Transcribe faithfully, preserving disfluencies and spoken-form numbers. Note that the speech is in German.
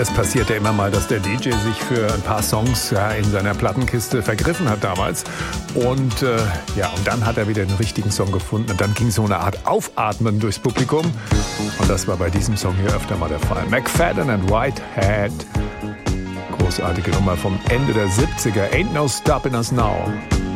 Es passierte immer mal, dass der D J sich für ein paar Songs ja, in seiner Plattenkiste vergriffen hat damals. Und äh, ja, und dann hat er wieder den richtigen Song gefunden. Und dann ging so eine Art Aufatmen durchs Publikum. Und das war bei diesem Song hier öfter mal der Fall. McFadden and Whitehead. Großartige Nummer vom Ende der siebziger. Ain't no stopping us now.